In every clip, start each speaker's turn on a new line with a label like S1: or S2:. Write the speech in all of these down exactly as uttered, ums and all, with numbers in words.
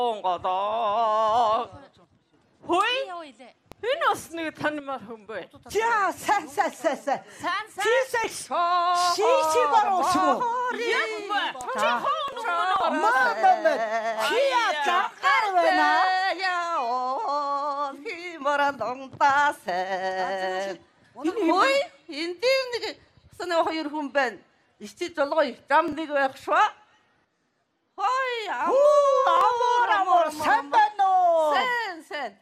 S1: годог. Хөөе. Энэ бас нэг таньмаар хүн бай.
S2: За сайн сайн сайн сайн.
S1: Сайн сайн.
S2: Чисээ шиши баруусуу.
S1: Яг бай. Чи хоон уу?
S2: Мама хиа чакар байна.
S3: Яа химаран донтаасаа. Хөөе энэ тийм нэг санаа хоёр хүн байна. Ичти жолгой зам нэг байх шва. Хөөе
S2: Амор амор сайн байна уу?
S3: Сэн сэн.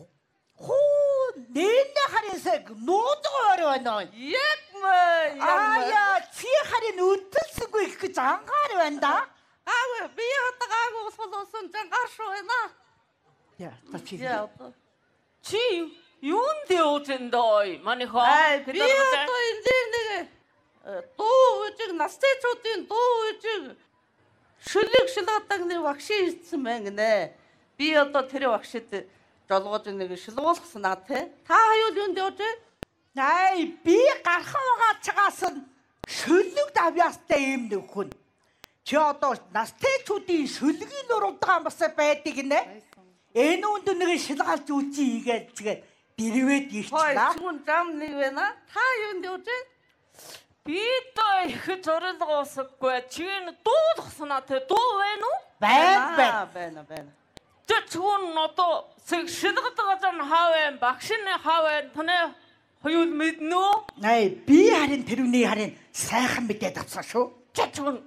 S2: Хуу нэнэ харисаг нуудгаар байна.
S3: Яг мэ.
S2: Ая чи харин өдөлсөгүй их гэж ангаар байна да.
S3: Аа би хатгаагүй солосон жангаар шүү байна.
S2: Я тачи.
S3: Яа.
S1: Чи юунд явуулдаа манайхаа?
S3: Аа би одоо энэ нэг дуу үжиг настайчуудын дуу үжиг шүлэг шилгадаг нэг багшийн ирсэн байна гинэ. Би одоо тэр багшид жолгож нэг шилгуулсан аа те. Та хаюул юунд явж вэ?
S2: Ай би гархан байгаа чагаас нь шөлөг давьяастай юм нөхөн. Чи одоо настайчуудын шөлөгийн нуруудагаан бас байдаг гинэ. Энэ үнд нэг шилгаалж үзье гэж тэгээд дэрвэд ирчлээ.
S3: Хөөе зам нэг байна. Та юунд явж вэ?
S1: Би та их зорилго усгүй. Чи дуулахснаа те дуу вэ нү?
S2: Байна байна.
S3: байна байна.
S1: Тэчүүн одоо sig шилгадаг зам хаавэн багшны хаавэн таны хоёул мэднэ үү?
S2: Ай би харин тэрүний харин сайхан мэдээд авсан шүү.
S1: Тэчүүн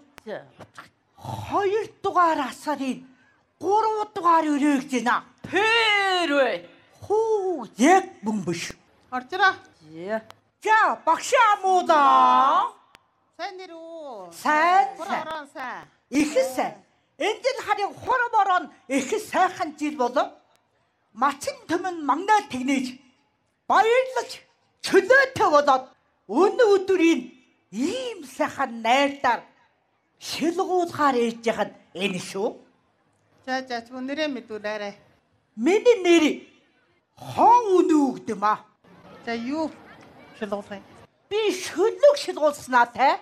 S2: Хоёр дугаар асарын гурав дугаар өрөөгж байна.
S1: тэрвэ.
S2: Хүү яг мөн биш.
S4: Оржроо.
S3: Яа.
S2: За багш амуудаа.
S4: Сайн нэр үү?
S2: Сайн
S4: Хуран
S2: сайн.
S4: орон сайн.
S2: Их сайн. Энд л харин хорморон их сайхан жил болов. Мачин төмөн магнаа тэгнэж баярлаж чөлөөтэй болоод өнөө өдрийн ийм сайхан найртаар шилгуулахаар ээж яхад энэ шүү.
S4: За за чи нэрээ мэдүүлээрэй.
S2: Миний нэр хон үнэ үгдэм а.
S4: За юу шилгуулах юм?
S2: Би шөлөг шилгуулснаа те.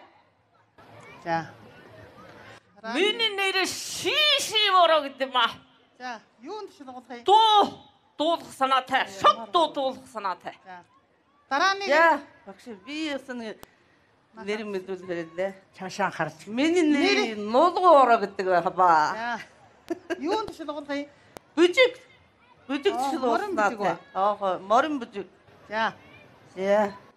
S4: За.
S1: Миний нэр шиши бороо гэдэг маа.
S4: За юунд шилгуулах юм?
S1: Дуу дуулах санаатай. Шог дуу дуулах санаатай.
S4: За. Дараа нэг
S3: Яа. Багш би ясан нэр мэдүүлээ.
S2: Чаашаа харж.
S3: Миний нэр нулгуу ороо гэдэг байх ба.
S4: За. Юунд шилгуулах юм?
S3: Бүжиг. Бүжиг
S4: Аа, морин бүжиг
S3: шилгуулснаа.
S4: ба.
S3: Аа морин бүжиг.
S4: За.
S3: Яа.